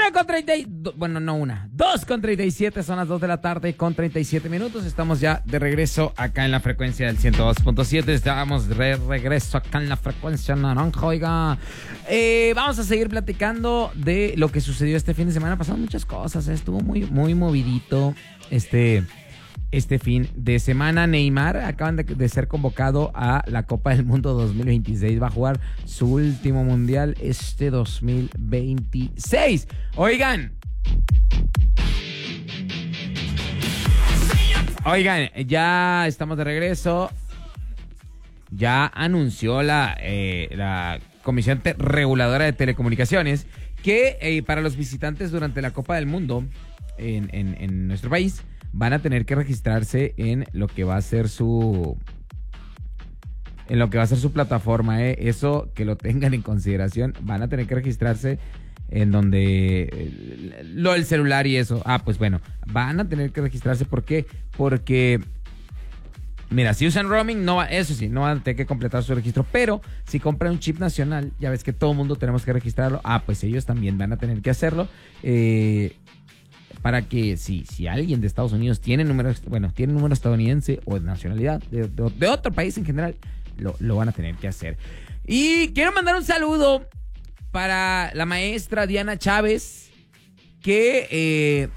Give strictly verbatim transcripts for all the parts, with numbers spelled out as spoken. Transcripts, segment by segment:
Una con treinta y... Bueno, no una. Dos con treinta y siete. Son las dos de la tarde con treinta y siete minutos. Estamos ya de regreso acá en la frecuencia del ciento dos punto siete. Estamos de regreso acá en la frecuencia naranja, oiga. Eh, vamos a seguir platicando de lo que sucedió este fin de semana. Pasaron muchas cosas. ¿eh? Estuvo muy, muy movidito este... Este fin de semana. Neymar acaban de, de ser convocado a la Copa del Mundo dos mil veintiséis. Va a jugar su último mundial este dos mil veintiséis. Oigan. Oigan, ya estamos de regreso. Ya anunció la, eh, la Comisión Te- Reguladora de Telecomunicaciones que eh, para los visitantes durante la Copa del Mundo en, en, en nuestro país van a tener que registrarse en lo que va a ser su en lo que va a ser su plataforma, ¿eh? Eso que lo tengan en consideración. Van a tener que registrarse en donde eh, lo del celular y eso. Ah, pues bueno, van a tener que registrarse. ¿Por qué? Porque mira, si usan roaming, no va, eso sí, no van a tener que completar su registro. Pero si compran un chip nacional, ya ves que todo el mundo tenemos que registrarlo. Ah, pues ellos también van a tener que hacerlo. Eh... Para que si, si alguien de Estados Unidos tiene número, bueno, tiene número estadounidense o de nacionalidad de, de, de otro país en general, lo, lo van a tener que hacer. Y quiero mandar un saludo para la maestra Diana Chávez, que eh,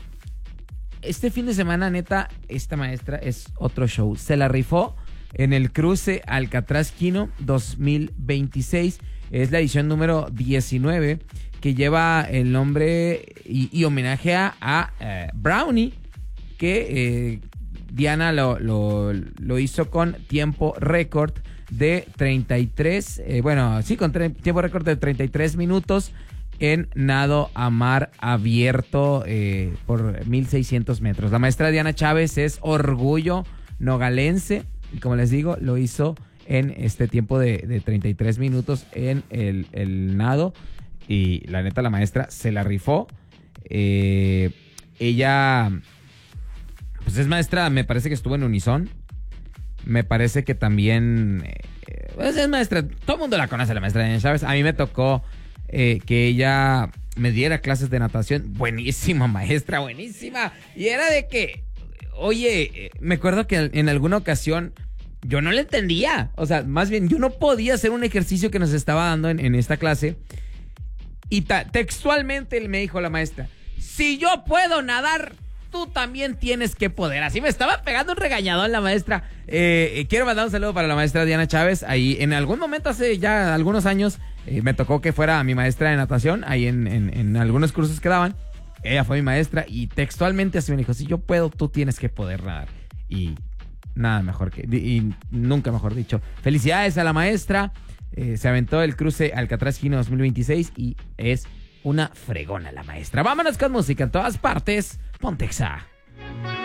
este fin de semana, neta, esta maestra es otro show. Se la rifó en el cruce Alcatraz Quino dos mil veintiséis. Es la edición número diecinueve, que lleva el nombre y, y homenaje a, a uh, Brownie, que eh, Diana lo, lo, lo hizo con tiempo récord de treinta y tres, eh, bueno, sí, con tre- tiempo récord de treinta y tres minutos en nado a mar abierto eh, por mil seiscientos metros. La maestra Diana Chávez es orgullo nogalense y, como les digo, lo hizo en este tiempo de, de treinta y tres minutos en el, el nado. Y la neta, la maestra se la rifó. Eh, ella, pues es maestra, me parece que estuvo en Unison. Me parece que también, eh, pues es maestra, todo el mundo la conoce, la maestra Diana Chávez. A mí me tocó eh, que ella me diera clases de natación. Buenísima maestra, buenísima. Y era de que, oye, eh, me acuerdo que en alguna ocasión yo no le entendía. O sea, más bien, yo no podía hacer un ejercicio que nos estaba dando en, en esta clase. Y ta- textualmente me dijo la maestra: si yo puedo nadar, tú también tienes que poder. Así me estaba pegando un regañadón la maestra. Eh, eh, quiero mandar un saludo para la maestra Diana Chávez. Ahí en algún momento, hace ya algunos años, eh, me tocó que fuera mi maestra de natación. Ahí en, en, en algunos cursos que daban. Ella fue mi maestra y textualmente así me dijo: si yo puedo, tú tienes que poder nadar. Y nada mejor que... Y nunca mejor dicho. Felicidades a la maestra. Eh, se aventó el cruce Alcatraz Quino dos mil veintiséis y es una fregona la maestra. Vámonos con música en todas partes. Pontexa.